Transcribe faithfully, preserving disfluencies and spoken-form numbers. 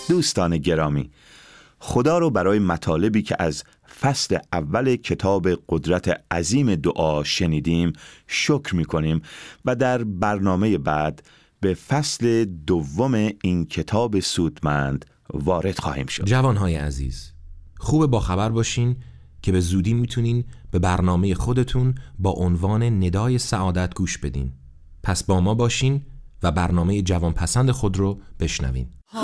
دوستان گرامی، خدا رو برای مطالبی که از فصل اول کتاب قدرت عظیم دعا شنیدیم شکر می‌کنیم و در برنامه بعد به فصل دوم این کتاب سودمند وارد خواهیم شد. جوانهای عزیز، خوب با خبر باشین که به زودی میتونین به برنامه خودتون با عنوان ندای سعادت گوش بدین. پس با ما باشین و برنامه جوانپسند خود رو بشنوین.